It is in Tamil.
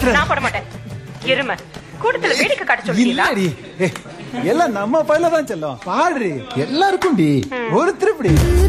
நான் போட மாட்டேன். எருமை கூட்டத்துல வேடிக்கை காட்ட சொல்றீங்களா? எல்லாம் நம்ம பையில தான் செல்லும். பாடுறி எல்லாருக்கும் டி ஒரு திருப்படி.